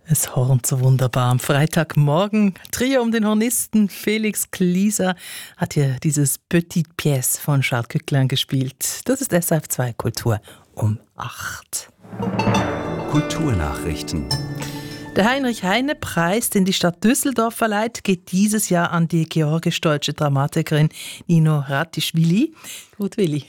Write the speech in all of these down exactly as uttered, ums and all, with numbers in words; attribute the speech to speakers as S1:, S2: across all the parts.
S1: Es hornt so wunderbar. Am Freitagmorgen, Trio um den Hornisten Felix Klieser hat hier dieses Petite Pièce von Charles Cœclin gespielt. Das ist S R F zwei Kultur um acht.
S2: Kulturnachrichten.
S1: Der Heinrich-Heine-Preis, den die Stadt Düsseldorf verleiht, geht dieses Jahr an die georgisch-deutsche Dramatikerin Nino Ratischvili. Gut, Willi.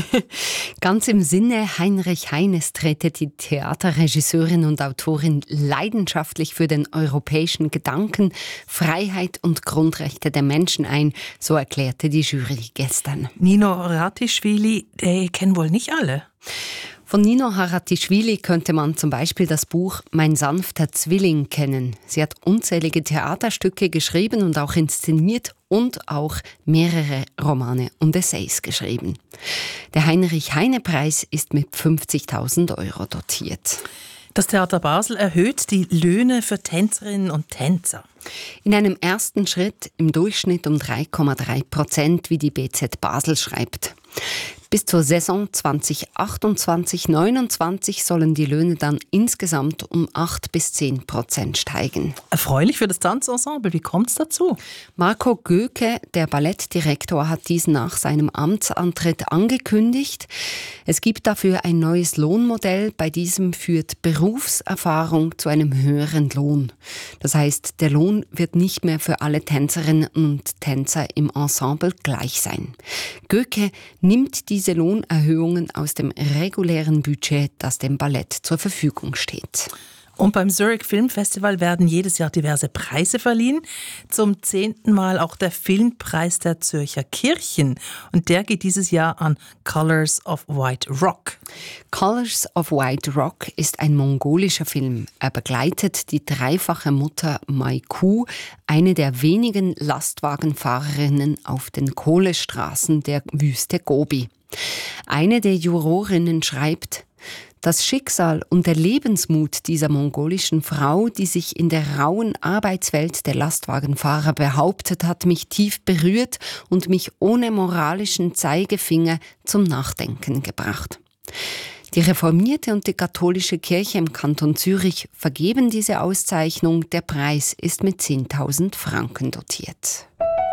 S3: Ganz im Sinne Heinrich Heines trete die Theaterregisseurin und Autorin leidenschaftlich für den europäischen Gedanken, Freiheit und Grundrechte der Menschen ein, so erklärte die Jury gestern.
S1: Nino Ratischvili, die kennen wohl nicht alle.
S3: Von Nino Haratischvili könnte man zum Beispiel das Buch Mein sanfter Zwilling kennen. Sie hat unzählige Theaterstücke geschrieben und auch inszeniert und auch mehrere Romane und Essays geschrieben. Der Heinrich-Heine-Preis ist mit fünfzigtausend Euro dotiert.
S1: Das Theater Basel erhöht die Löhne für Tänzerinnen und Tänzer.
S3: In einem ersten Schritt im Durchschnitt um drei Komma drei Prozent, wie die B Z Basel schreibt. Bis zur Saison zwanzig achtundzwanzig neunundzwanzig sollen die Löhne dann insgesamt um acht bis zehn Prozent steigen.
S1: Erfreulich für das Tanzensemble. Wie kommt es dazu?
S3: Marco Göke, der Ballettdirektor, hat dies nach seinem Amtsantritt angekündigt. Es gibt dafür ein neues Lohnmodell. Bei diesem führt Berufserfahrung zu einem höheren Lohn. Das heißt, der Lohn wird nicht mehr für alle Tänzerinnen und Tänzer im Ensemble gleich sein. Göke nimmt diese Lohnerhöhungen aus dem regulären Budget, das dem Ballett zur Verfügung steht.
S1: Und beim Zurich Film Festival werden jedes Jahr diverse Preise verliehen. Zum zehnten Mal auch der Filmpreis der Zürcher Kirchen. Und der geht dieses Jahr an Colors of White Rock.
S3: Colors of White Rock ist ein mongolischer Film. Er begleitet die dreifache Mutter Mai Ku, eine der wenigen Lastwagenfahrerinnen auf den Kohlestraßen der Wüste Gobi. Eine der Jurorinnen schreibt: Das Schicksal und der Lebensmut dieser mongolischen Frau, die sich in der rauen Arbeitswelt der Lastwagenfahrer behauptet, hat mich tief berührt und mich ohne moralischen Zeigefinger zum Nachdenken gebracht. Die reformierte und die katholische Kirche im Kanton Zürich vergeben diese Auszeichnung. Der Preis ist mit zehntausend Franken dotiert.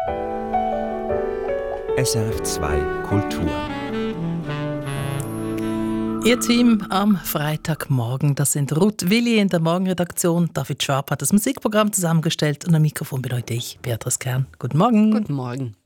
S2: S R F zwei Kultur.
S1: Ihr Team am Freitagmorgen, das sind Ruth Willi in der Morgenredaktion. David Schwab hat das Musikprogramm zusammengestellt und am Mikrofon bin heute ich, Beatrice Kern. Guten Morgen.
S3: Guten Morgen.